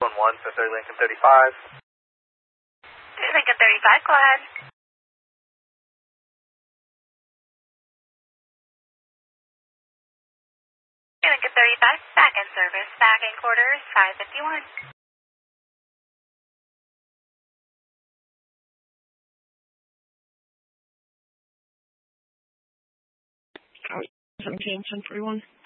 1, so 30 Lincoln 35. Lincoln 35, go ahead. Lincoln 35, back in service, back in quarters, 551. 17, 1041.